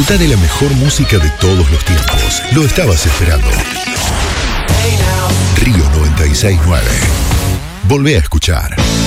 Disfruta de la mejor música de todos los tiempos. Lo estabas esperando. Río 96.9. Volvé a escuchar.